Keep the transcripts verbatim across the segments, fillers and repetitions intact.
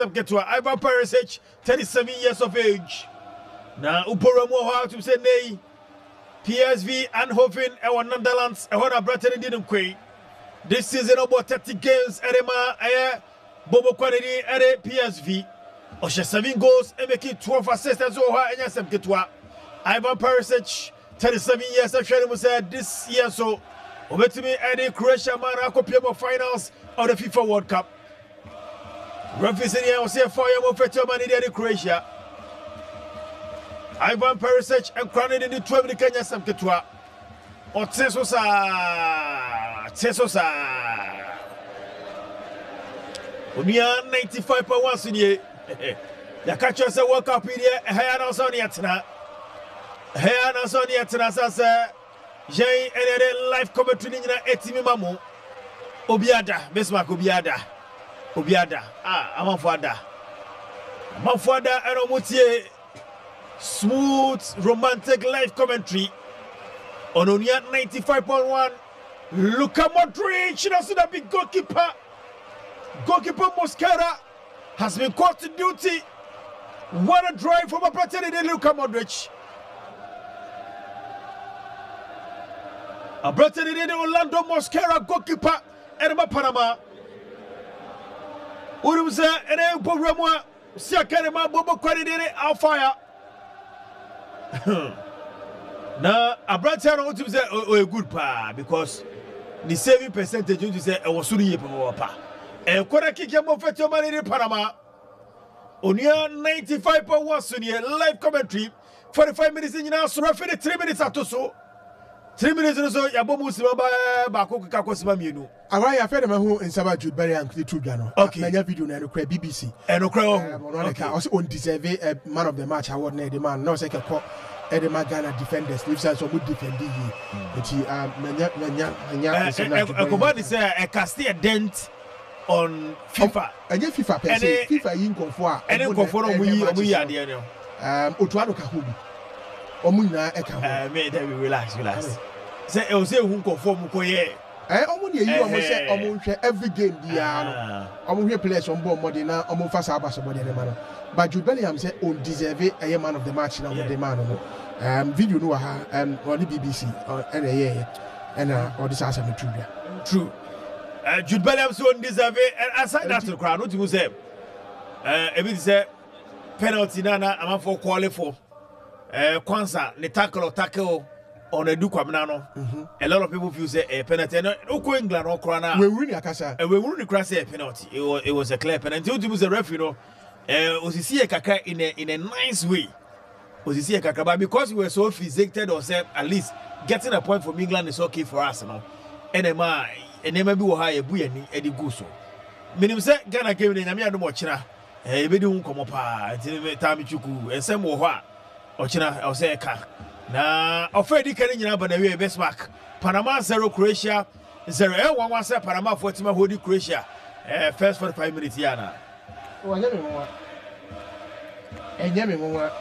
Ketwa Ivan Perisic, thirty-seven years of age. Now Uporomo how to say nay. P S V Eindhoven and Netherlands and what Britain didn't quay. This season about thirty games Erema Aye Bobo Quality at P S V. Osha seven goals and make it twelve assists as well and yes Ketwa. Ivan Perisic, thirty-seven years of Shady said this year so over to me and Croatia man Akopia finals of the FIFA World Cup. Referee here was here for you for Germany in Croatia. Ivan Perisic and crowned in the twelve the Kenya Sam Ketwa. O Tsesosa Tsesosa. Unia ninety-five point one sinye. Ya catch us a World Cup here. Hey na so ni atena. Hey na so ni atena sasa. Jay and live commentary ni na etimi mamu. Obiada, Bismarck Obiada. Obiada, ah, Amanfuada. Amanfuada and Omutie. Smooth, romantic live commentary. On Onia ninety-five point one. Luka Modric, that's the big goalkeeper. Goalkeeper Mosquera has been called to duty. What a drive from a pretending Luka Modric. A pretending Orlando Mosquera goalkeeper. Edema Panama. Uruza and Bobramo, Siakarema, Bobo Quadidere, I'll fire. Now, a brother to say, oh, good pa, because the saving percentage you say, I was Suri Papa. And Kora Kikamo Feto Mani Panama. Onia ninety-five point one Sunia live commentary, forty-five minutes in now, so roughly three minutes after so. Three minutes or so, Yabomu Simaba, Bako Kakosima Minu. I have heard who in Sabah Jude Berry and Clitujano. Okay, many video and a B B C. And okay, also on deserve a man of the match award, the man, no second call. Edema Ghana defenders, lives as a good defender. But he, um, Manya, say a Castilla dent on FIFA. And if FIFA, FIFA in Confoa, and in Confoa, we are the um, Otuano Kahubi. Omuna eka me dey relax relax say e o say hu conform ko ye eh omu dey you omu say omu hwe every game bia no omu hwe players on board modern na omu fa sa abaso body na man but Jude Bellingham say on deserve a man of the match na with the man no um video no ha um on the B B C and eh and all this as am true true uh, Jude Bellingham so on deserve and aside that to crowd no to say uh e be say penalty na na am for qualify Uh, Kwanza, the tackle or tackle on a Dukwamano. A lot of people feel say a penalty. And Oko England or Krana. We win a casa. And we wouldn't cross a penalty. It was, it was a clear penalty. Until the ref, you know, uh, was see a kaka in a in a nice way. Was see a kaka, but because we were so physical or said at least getting a point from England is okay for us, you know. And then my and then maybe we'll hire a buy and Eddie Guso. Minimum say Ghana came in and me, I don't watch now. Eh, we don't come up. Time Chuku and some more. Ochina, I'll say a car. Now, already carrying up on the way best mark. Panama zero Croatia zero. One one say Panama for Tima Hodi Croatia. Uh, first for five minutes, Yana. Oh, I never and Yemi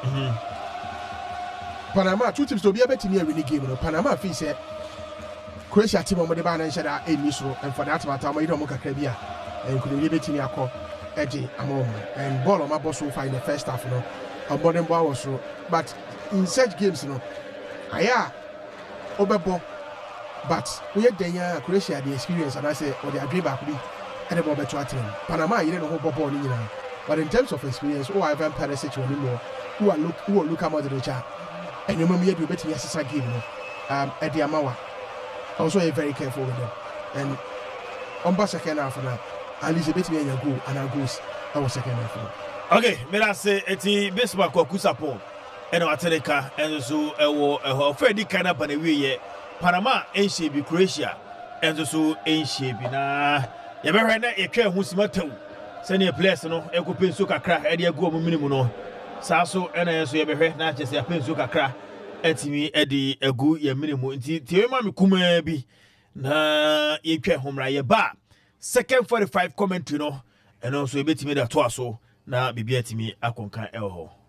Panama, two teams to be a better near winning game. Panama fee said Croatia team on the ban and said a Misro, and for that matter, I don't make a Caribbean and could be betting your call Eddie Amon and ball on my boss will find the first half. You know. Modern ball so, but in such games, you know, aya, Obebo, but we had the Croatia the experience, and I say, or the agree back be, and about better team. Panama, you don't know ball, you know, but in terms of experience, oh, Ivan Perisic anymore, who are look, who are look at the chat, and you remember you bet yes, I give you, um, at the Amawa, also very careful with them, and on back second half now, at least a bit me and your goal, and our goals, I was second half. Okay, me I say eti Bismarck Kusapo eno Ateneka enzo ewo eho fedi kana pa na wiye Panama enhye bi Croatia enzo so enhye bi na ye behwe na ye twa hu simatew se ne players no ekopenso kakra e de agu omu minimu no sa so ena enso ye behwe na chese apenso kakra etimi e de agu ye minimu nti tie ma me kuma bi na ye twa homra ye ba second forty-five commentary no eno so e betimi da to aso na bibia timi akonkan elho